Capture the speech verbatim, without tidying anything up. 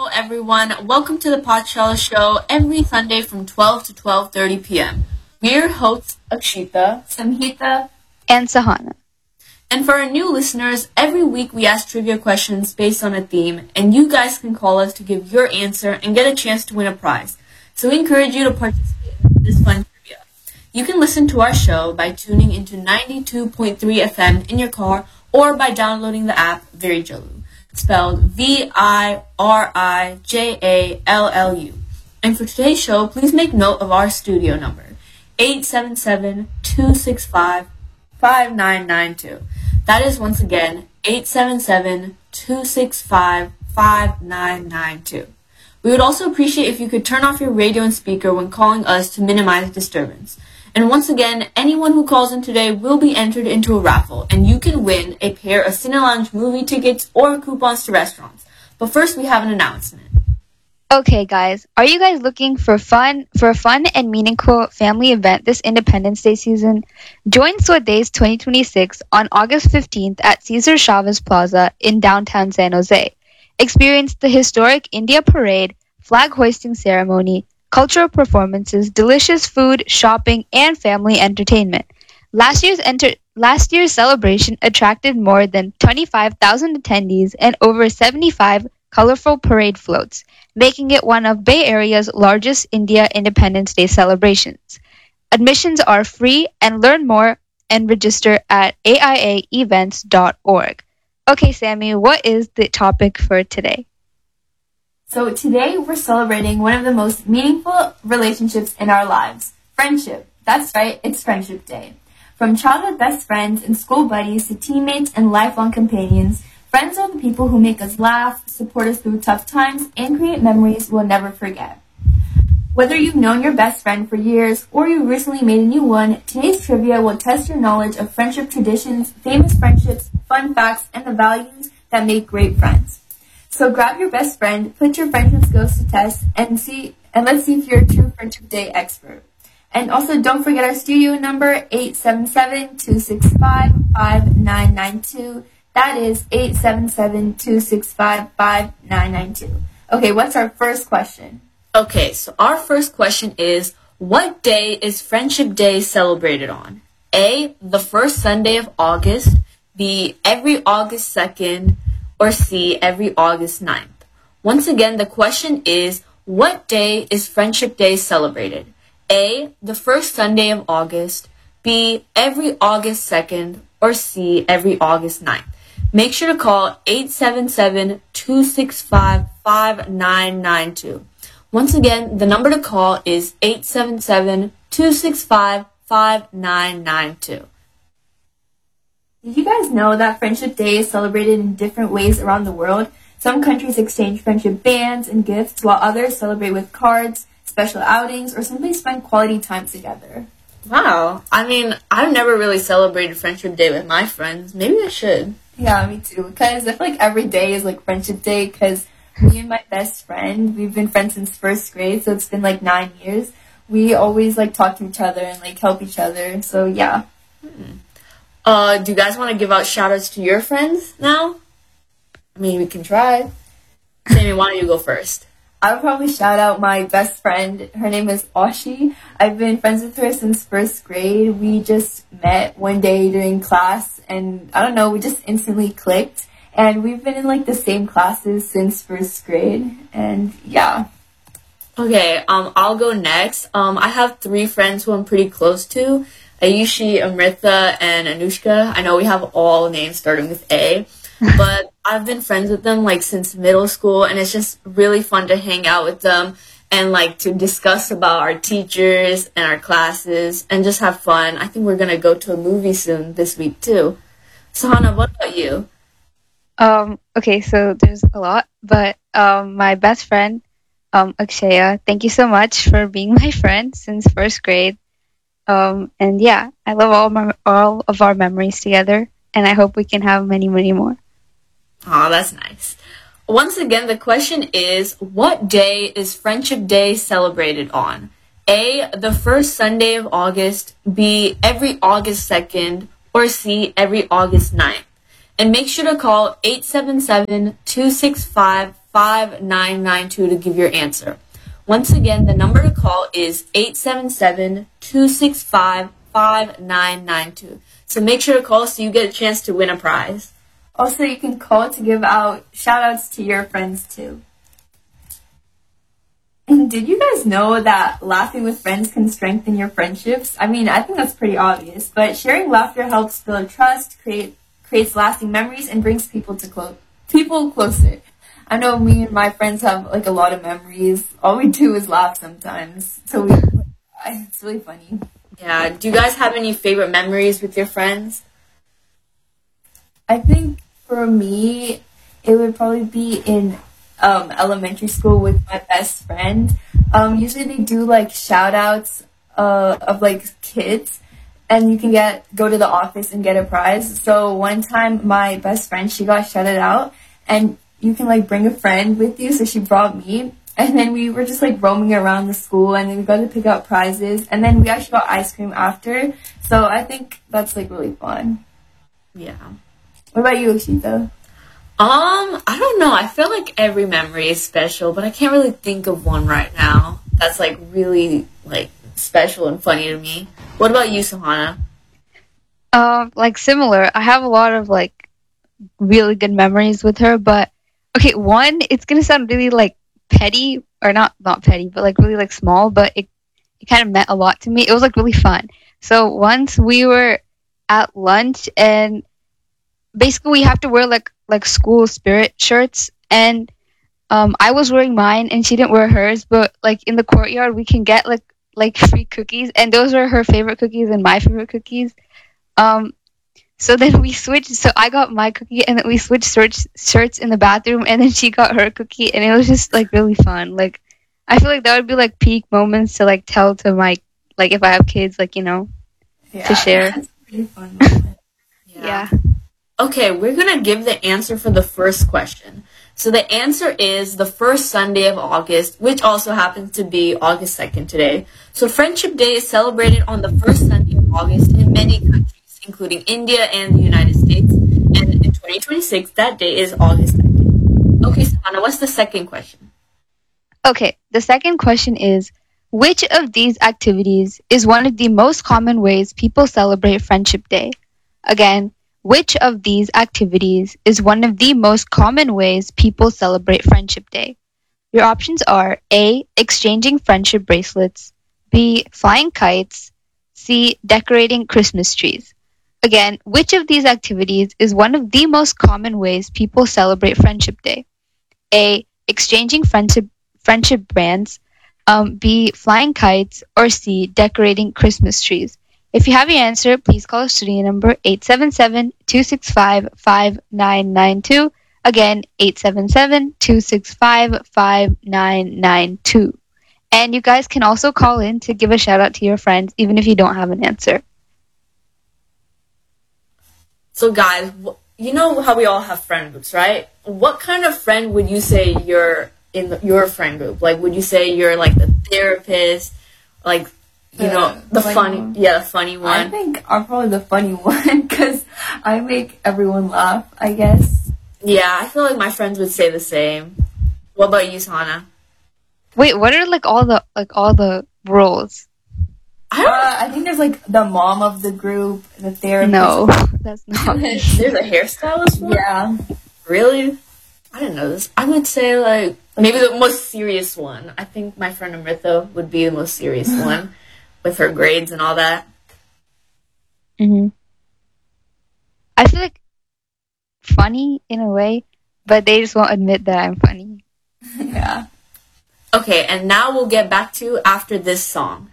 everyone. Welcome to the Podshala Show every Sunday from twelve to twelve thirty p.m. We're your hosts, Akshita, Samhita, and Sahana. And for our new listeners, every week we ask trivia questions based on a theme, and you guys can call us to give your answer and get a chance to win a prize. So we encourage you to participate in this fun trivia. You can listen to our show by tuning into ninety-two point three F M in your car or by downloading the app Virijallu, spelled V I R I J A L L U. And for today's show, please make note of our studio number, eight seven seven, two six five, five nine nine two. That is, once again, eight seven seven, two six five, five nine nine two. We would also appreciate if you could turn off your radio and speaker when calling us to minimize disturbance. And once again, anyone who calls in today will be entered into a raffle, and you can win a pair of Cinelounge movie tickets or coupons to restaurants. But first, we have an announcement. Okay, guys, are you guys looking for fun for a fun and meaningful family event this Independence Day season? Join Swadesh twenty twenty-six on August fifteenth at Cesar Chavez Plaza in downtown San Jose. Experience the historic India Parade, flag hoisting ceremony, cultural performances, delicious food, shopping, and family entertainment. Last year's enter- last year's celebration attracted more than twenty-five thousand attendees and over seventy-five colorful parade floats, making it one of Bay Area's largest India Independence Day celebrations. Admissions are free, and learn more and register at A I A events dot org. Okay, Sammy, what is the topic for today? So today we're celebrating one of the most meaningful relationships in our lives, friendship. That's right, it's Friendship Day. From childhood best friends and school buddies to teammates and lifelong companions, friends are the people who make us laugh, support us through tough times, and create memories we'll never forget. Whether you've known your best friend for years or you recently made a new one, today's trivia will test your knowledge of friendship traditions, famous friendships, fun facts, and the values that make great friends. So grab your best friend, put your friendship skills to test, and see and let's see if you're a true Friendship Day expert. And also don't forget our studio number, eight seven seven, two six five, five nine nine two. That is eight seven seven, two six five, five nine nine two. Okay, what's our first question? Okay, so our first question is, what day is Friendship Day celebrated on? A, the first Sunday of August, B, every August second, or C, every August ninth. Once again, the question is, what day is Friendship Day celebrated? A, the first Sunday of August, B, every August second, or C, every August ninth. Make sure to call eight seven seven, two six five, five nine nine two. Once again, the number to call is eight seven seven, two six five, five nine nine two. Did you guys know that Friendship Day is celebrated in different ways around the world? Some countries exchange friendship bands and gifts, while others celebrate with cards, special outings, or simply spend quality time together. Wow. I mean, I've never really celebrated Friendship Day with my friends. Maybe I should. Yeah, me too. Because I feel like every day is like Friendship Day, because me and my best friend, we've been friends since first grade, so it's been like nine years. We always like talk to each other and like help each other, so yeah. Hmm. Uh, do you guys want to give out shout-outs to your friends now? I mean, we can try. Sammy, why don't you go first? I would probably shout out my best friend. Her name is Oshi. I've been friends with her since first grade. We just met one day during class, and I don't know, we just instantly clicked. And we've been in like the same classes since first grade, and yeah. Okay, um, I'll go next. Um, I have three friends who I'm pretty close to. Ayushi, Amrita, and Anushka. I know we have all names starting with A, but I've been friends with them like since middle school, and it's just really fun to hang out with them and like to discuss about our teachers and our classes and just have fun. I think we're gonna go to a movie soon this week too. Sahana, what about you? Um, okay, so there's a lot, but um, my best friend, um, Akshaya, thank you so much for being my friend since first grade. Um, and yeah, I love all my, all of our memories together, and I hope we can have many, many more. Oh, that's nice. Once again, the question is, what day is Friendship Day celebrated on? A, the first Sunday of August, B, every August second, or C, every August ninth. And make sure to call eight seven seven, two six five, five nine nine two to give your answer. Once again, the number to call is eight seven seven, two six five, five nine nine two. So make sure to call so you get a chance to win a prize. Also, you can call to give out shout-outs to your friends, too. And did you guys know that laughing with friends can strengthen your friendships? I mean, I think that's pretty obvious, but sharing laughter helps build trust, create creates lasting memories, and brings people to clo- people closer. I know me and my friends have like a lot of memories. All we do is laugh sometimes, so we it's really funny. Yeah. Do you guys have any favorite memories with your friends? I think for me, it would probably be in um, elementary school with my best friend. Um, usually they do like shout outs uh, of like kids, and you can get go to the office and get a prize. So one time my best friend, she got shouted out, and you can like bring a friend with you. So she brought me, and then we were just like roaming around the school, and then we got to pick out prizes, and then we actually got ice cream after. So I think that's like really fun. Yeah. What about you, Ishita? Um, I don't know. I feel like every memory is special, but I can't really think of one right now that's like really like special and funny to me. What about you, Sohana? Um, like similar. I have a lot of like really good memories with her, but okay, one, it's gonna sound really like petty, or not not petty, but like really like small, but it it kind of meant a lot to me. It was like really fun. So once we were at lunch, and basically we have to wear like like school spirit shirts, and um I was wearing mine and she didn't wear hers, but like in the courtyard we can get like like free cookies, and those are her favorite cookies and my favorite cookies. Um so then we switched, so I got my cookie, and then we switched shirts shirts in the bathroom, and then she got her cookie, and it was just like really fun. Like I feel like that would be like peak moments to like tell to my, like if I have kids, like, you know, Yeah, to share. That's a pretty fun moment. Yeah. Okay, we're going to give the answer for the first question. So the answer is the first Sunday of August, which also happens to be August second today. So Friendship Day is celebrated on the first Sunday of August in many countries, including India and the United States. And in twenty twenty-six, that day is August second. Okay, Savannah, what's the second question? Okay, the second question is, which of these activities is one of the most common ways people celebrate Friendship Day? Again, which of these activities is one of the most common ways people celebrate Friendship Day? Your options are A. Exchanging friendship bracelets, B. Flying kites, C. Decorating Christmas trees. Again, which of these activities is one of the most common ways people celebrate Friendship Day? A. Exchanging friendship friendship brands, um, B. Flying kites, or C. Decorating Christmas trees. If you have your answer, please call us studio number eight seven seven, two six five, five nine nine two. Again, eight seven seven, two six five, five nine nine two. And you guys can also call in to give a shout out to your friends, even if you don't have an answer. So guys, you know how we all have friend groups, right? What kind of friend would you say you're in the, your friend group? Like, would you say you're like the therapist, like, you The know, the funny funny, one. yeah, the funny one? I think I'm probably the funny one because I make everyone laugh, I guess. Yeah, I feel like my friends would say the same. What about you, Sana? Wait, what are like all the like all the roles? I don't Uh, I think there's like the mom of the group, the therapist. No, that's not me. There's a hairstylist one? Yeah. Really? I didn't know this. I would say, like, maybe the most serious one. I think my friend Amrita would be the most serious one with her grades and all that. hmm I feel like funny in a way, but they just won't admit that I'm funny. Yeah. Okay, and now we'll get back to after this song.